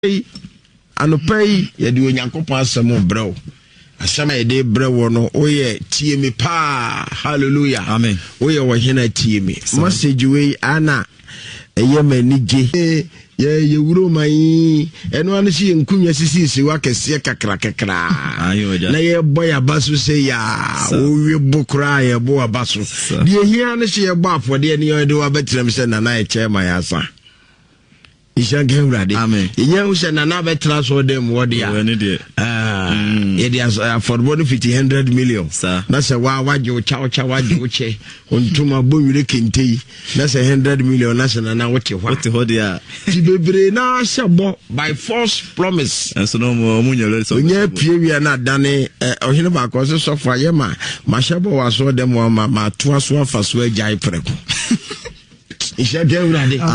anopai ye de onyankopon asem brɛw asema ye de brɛw no oye tie me pa hallelujah amen oye wo hena tie me message we ana eye manige ye wuro mai eno an si enkunya sisi wa kese kakra na ye boy abaso se ya o we bokra ye bo abaso de hia ne se ye bo afode ne ye de wa betrem se na na ye chema ya sa Isha Gemrade. Amen. You said another transfer them what they are. It is for 100 million. That's a what you chow che on Tuma Bumi Kinte. That's 100 million. That's an what you want to hold ya. Tibebre Shabo by false promise. And so no more Munya. So yeah, we are not done or you know about causes of Fayema. Mashabo was so them one my 2 for swear jai preko. Isha Gemrade.